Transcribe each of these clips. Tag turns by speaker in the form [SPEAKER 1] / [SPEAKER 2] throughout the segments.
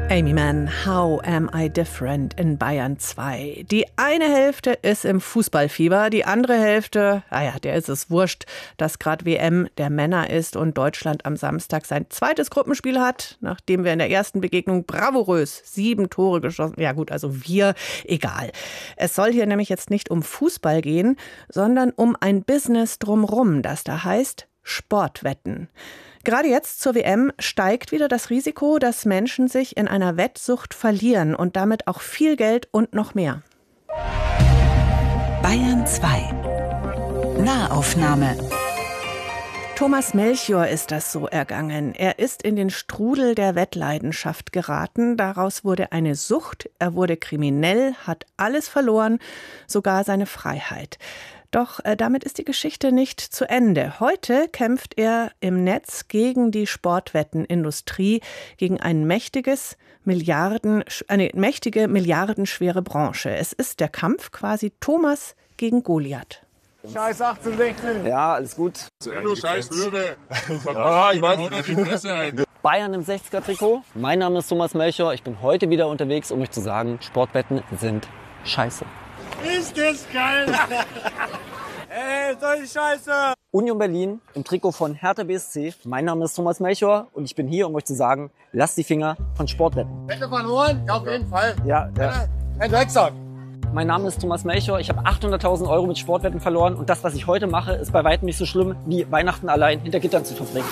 [SPEAKER 1] Aimee Mann, How Am I Different in Bayern 2. Die eine Hälfte ist im Fußballfieber, die andere Hälfte, der ist es wurscht, dass gerade WM der Männer ist und Deutschland am Samstag sein zweites Gruppenspiel hat, nachdem wir in der ersten Begegnung bravourös 7 Tore geschossen. Ja gut, also wir, egal. Es soll hier nämlich jetzt nicht um Fußball gehen, sondern um ein Business drumrum, das da heißt Sportwetten. Gerade jetzt zur WM steigt wieder das Risiko, dass Menschen sich in einer Wettsucht verlieren und damit auch viel Geld und noch mehr.
[SPEAKER 2] Bayern 2 Nahaufnahme.
[SPEAKER 1] Thomas Melchior ist das so ergangen. Er ist in den Strudel der Wettleidenschaft geraten. Daraus wurde eine Sucht. Er wurde kriminell, hat alles verloren, sogar seine Freiheit. Doch damit ist die Geschichte nicht zu Ende. Heute kämpft er im Netz gegen die Sportwettenindustrie, gegen eine mächtige, milliardenschwere Branche. Es ist der Kampf quasi Thomas gegen Goliath.
[SPEAKER 3] Scheiß 1816.
[SPEAKER 4] Ja, alles gut.
[SPEAKER 3] Du scheiß Würde.
[SPEAKER 4] Ja, ich weiß. Bayern im 60er-Trikot. Mein Name ist Thomas Melchior. Ich bin heute wieder unterwegs, um euch zu sagen, Sportwetten sind scheiße.
[SPEAKER 3] Ist das geil? Ey, solche Scheiße!
[SPEAKER 4] Union Berlin im Trikot von Hertha BSC. Mein Name ist Thomas Melchior und ich bin hier, um euch zu sagen, lasst die Finger von Sportwetten.
[SPEAKER 3] Wette verloren? Ja, auf jeden Fall.
[SPEAKER 4] Ja.
[SPEAKER 3] Ein Drecksack.
[SPEAKER 4] Mein Name ist Thomas Melchior. Ich habe 800.000 Euro mit Sportwetten verloren und das, was ich heute mache, ist bei weitem nicht so schlimm, wie Weihnachten allein hinter Gittern zu verbringen.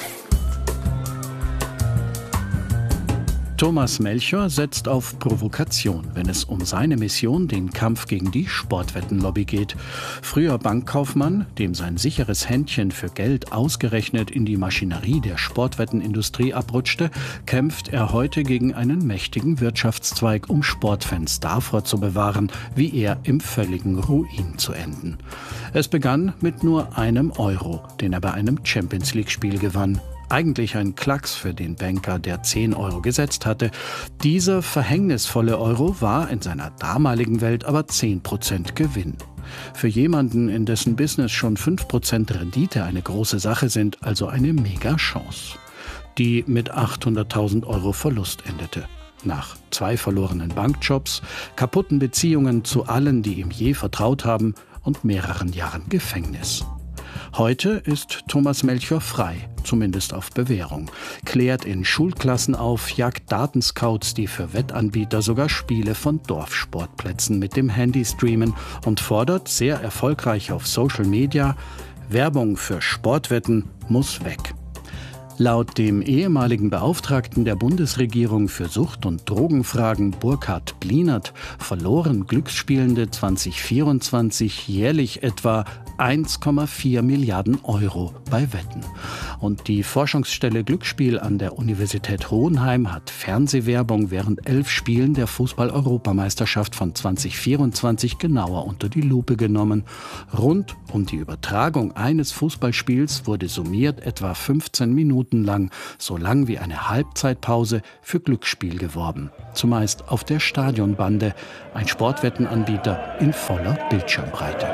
[SPEAKER 5] Thomas Melchior setzt auf Provokation, wenn es um seine Mission, den Kampf gegen die Sportwettenlobby geht. Früher Bankkaufmann, dem sein sicheres Händchen für Geld ausgerechnet in die Maschinerie der Sportwettenindustrie abrutschte, kämpft er heute gegen einen mächtigen Wirtschaftszweig, um Sportfans davor zu bewahren, wie er im völligen Ruin zu enden. Es begann mit nur einem Euro, den er bei einem Champions-League-Spiel gewann. Eigentlich ein Klacks für den Banker, der 10 Euro gesetzt hatte. Dieser verhängnisvolle Euro war in seiner damaligen Welt aber 10% Gewinn. Für jemanden, in dessen Business schon 5% Rendite eine große Sache sind, also eine Mega-Chance, die mit 800.000 Euro Verlust endete. Nach 2 verlorenen Bankjobs, kaputten Beziehungen zu allen, die ihm je vertraut haben und mehreren Jahren Gefängnis. Heute ist Thomas Melchior frei, zumindest auf Bewährung, klärt in Schulklassen auf, jagt Datenscouts, die für Wettanbieter sogar Spiele von Dorfsportplätzen mit dem Handy streamen und fordert sehr erfolgreich auf Social Media, Werbung für Sportwetten muss weg. Laut dem ehemaligen Beauftragten der Bundesregierung für Sucht- und Drogenfragen Burkhard Blinert verloren Glücksspielende 2024 jährlich etwa 1,4 Milliarden Euro bei Wetten. Und die Forschungsstelle Glücksspiel an der Universität Hohenheim hat Fernsehwerbung während 11 Spielen der Fußball-Europameisterschaft von 2024 genauer unter die Lupe genommen. Rund um die Übertragung eines Fußballspiels wurde summiert etwa 15 Minuten lang, so lang wie eine Halbzeitpause, für Glücksspiel geworben. Zumeist auf der Stadionbande, ein Sportwettenanbieter in voller Bildschirmbreite.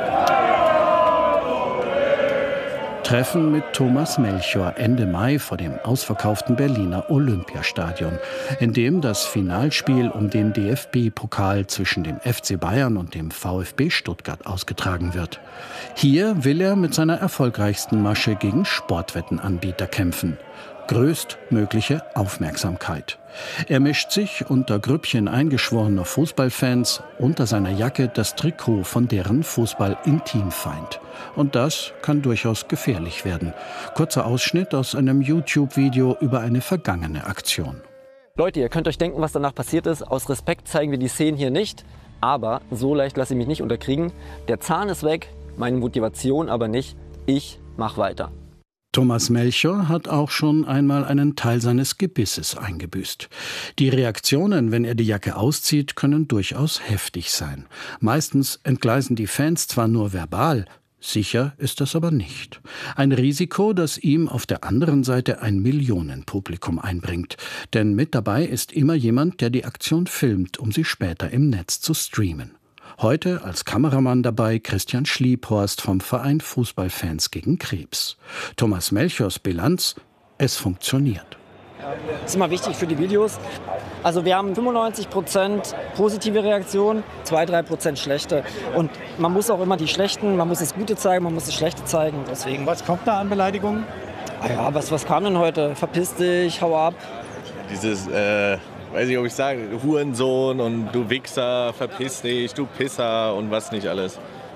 [SPEAKER 5] Treffen mit Thomas Melchior Ende Mai vor dem ausverkauften Berliner Olympiastadion, in dem das Finalspiel um den DFB-Pokal zwischen dem FC Bayern und dem VfB Stuttgart ausgetragen wird. Hier will er mit seiner erfolgreichsten Masche gegen Sportwettenanbieter kämpfen. Größtmögliche Aufmerksamkeit. Er mischt sich unter Grüppchen eingeschworener Fußballfans unter seiner Jacke das Trikot von deren Fußball-Intimfeind. Und das kann durchaus gefährlich werden. Kurzer Ausschnitt aus einem YouTube-Video über eine vergangene Aktion.
[SPEAKER 4] Leute, ihr könnt euch denken, was danach passiert ist. Aus Respekt zeigen wir die Szenen hier nicht. Aber so leicht lasse ich mich nicht unterkriegen. Der Zahn ist weg, meine Motivation aber nicht. Ich mach weiter.
[SPEAKER 5] Thomas Melchior hat auch schon einmal einen Teil seines Gebisses eingebüßt. Die Reaktionen, wenn er die Jacke auszieht, können durchaus heftig sein. Meistens entgleisen die Fans zwar nur verbal, sicher ist das aber nicht. Ein Risiko, das ihm auf der anderen Seite ein Millionenpublikum einbringt. Denn mit dabei ist immer jemand, der die Aktion filmt, um sie später im Netz zu streamen. Heute als Kameramann dabei Christian Schliephorst vom Verein Fußballfans gegen Krebs. Thomas Melchiors Bilanz: Es funktioniert.
[SPEAKER 4] Das ist immer wichtig für die Videos. Also wir haben 95% positive Reaktionen, 2-3% schlechte. Und man muss auch immer die schlechten, man muss das Gute zeigen, man muss das Schlechte zeigen. Deswegen.
[SPEAKER 6] Was kommt da an Beleidigungen?
[SPEAKER 4] Ja, was kam denn heute? Verpiss dich, hau ab.
[SPEAKER 7] Dieses, weiß ich, ob ich sage, Hurensohn und du Wichser, verpiss dich, du Pisser und was nicht alles.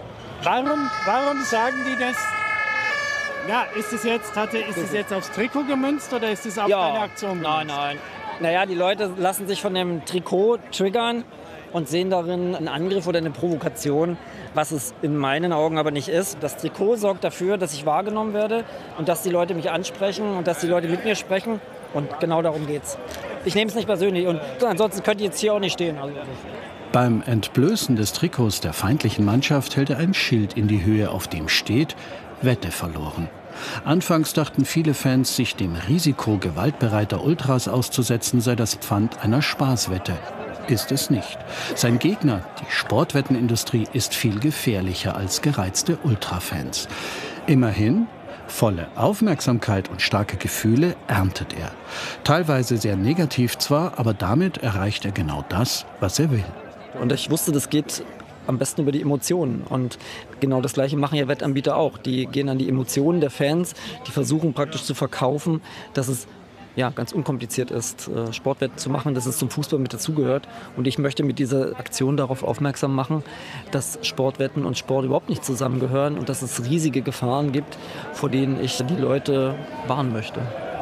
[SPEAKER 6] Warum sagen die das? Ja, ist es jetzt aufs Trikot gemünzt oder ist es auf deine Aktion gemünzt?
[SPEAKER 4] Nein. Naja, die Leute lassen sich von dem Trikot triggern und sehen darin einen Angriff oder eine Provokation, was es in meinen Augen aber nicht ist. Das Trikot sorgt dafür, dass ich wahrgenommen werde und dass die Leute mich ansprechen und dass die Leute mit mir sprechen. Und genau darum geht's. Ich nehme es nicht persönlich und ansonsten könnt ihr jetzt hier auch nicht stehen. Also,
[SPEAKER 5] Beim Entblößen des Trikots der feindlichen Mannschaft hält er ein Schild in die Höhe, auf dem steht: Wette verloren. Anfangs dachten viele Fans, sich dem Risiko gewaltbereiter Ultras auszusetzen, sei das Pfand einer Spaßwette. Ist es nicht. Sein Gegner, die Sportwettenindustrie, ist viel gefährlicher als gereizte Ultrafans. Immerhin, volle Aufmerksamkeit und starke Gefühle erntet er. Teilweise sehr negativ zwar, aber damit erreicht er genau das, was er will.
[SPEAKER 4] Und ich wusste, das geht am besten über die Emotionen. Und genau das Gleiche machen ja Wettanbieter auch. Die gehen an die Emotionen der Fans, die versuchen praktisch zu verkaufen, dass es ganz unkompliziert ist, Sportwetten zu machen, dass es zum Fußball mit dazugehört. Und ich möchte mit dieser Aktion darauf aufmerksam machen, dass Sportwetten und Sport überhaupt nicht zusammengehören und dass es riesige Gefahren gibt, vor denen ich die Leute warnen möchte.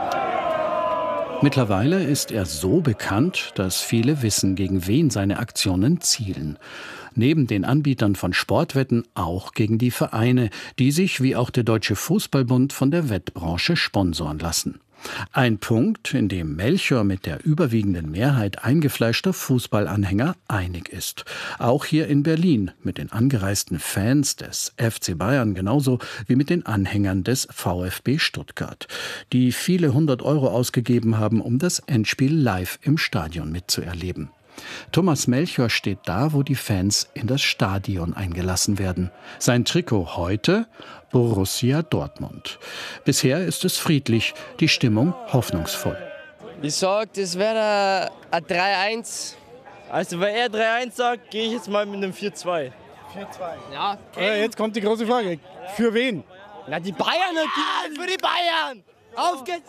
[SPEAKER 5] Mittlerweile ist er so bekannt, dass viele wissen, gegen wen seine Aktionen zielen. Neben den Anbietern von Sportwetten auch gegen die Vereine, die sich, wie auch der Deutsche Fußballbund, von der Wettbranche sponsoren lassen. Ein Punkt, in dem Melchior mit der überwiegenden Mehrheit eingefleischter Fußballanhänger einig ist. Auch hier in Berlin mit den angereisten Fans des FC Bayern genauso wie mit den Anhängern des VfB Stuttgart, die viele 100 € ausgegeben haben, um das Endspiel live im Stadion mitzuerleben. Thomas Melchior steht da, wo die Fans in das Stadion eingelassen werden. Sein Trikot heute: Borussia Dortmund. Bisher ist es friedlich, die Stimmung hoffnungsvoll.
[SPEAKER 8] Ich sage, das wäre ein 3-1.
[SPEAKER 9] Also wenn er 3-1 sagt, gehe ich jetzt mal mit einem 4-2.
[SPEAKER 6] 4-2.
[SPEAKER 8] Ja,
[SPEAKER 6] Jetzt kommt die große Frage. Für wen?
[SPEAKER 8] Na, die Bayern, für die Bayern! Auf geht's!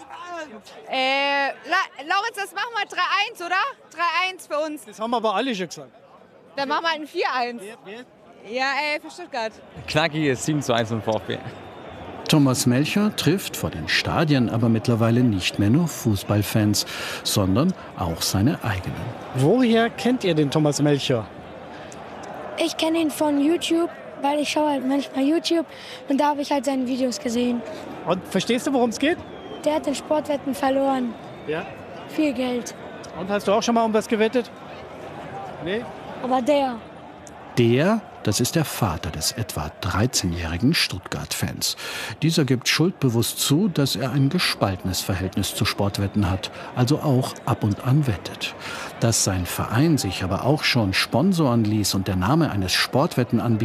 [SPEAKER 10] Lauritz, das machen wir 3-1, oder? 3-1 für uns.
[SPEAKER 6] Das haben aber alle schon gesagt.
[SPEAKER 10] Dann machen wir halt ein 4-1. Ja, für Stuttgart.
[SPEAKER 9] Knackiges 7-1 vom VfB.
[SPEAKER 5] Thomas Melchior trifft vor den Stadien aber mittlerweile nicht mehr nur Fußballfans, sondern auch seine eigenen.
[SPEAKER 6] Woher kennt ihr den Thomas Melchior?
[SPEAKER 11] Ich kenne ihn von YouTube, weil ich schaue halt manchmal YouTube und da habe ich halt seine Videos gesehen.
[SPEAKER 6] Und verstehst du, worum es geht?
[SPEAKER 11] Der hat in Sportwetten verloren.
[SPEAKER 6] Ja.
[SPEAKER 11] Viel Geld.
[SPEAKER 6] Und hast du auch schon mal um was gewettet? Nee?
[SPEAKER 11] Aber der.
[SPEAKER 5] Das ist der Vater des etwa 13-jährigen Stuttgart-Fans. Dieser gibt schuldbewusst zu, dass er ein gespaltenes Verhältnis zu Sportwetten hat, also auch ab und an wettet. Dass sein Verein sich aber auch schon sponsoren ließ und der Name eines Sportwettenanbieters